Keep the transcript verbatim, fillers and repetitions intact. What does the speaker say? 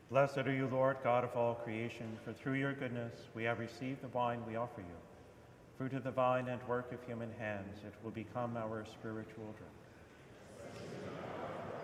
Blessed are you, Lord, God of all creation, for through your goodness we have received the wine we offer you. Fruit of the vine and work of human hands, it will become our spiritual drink.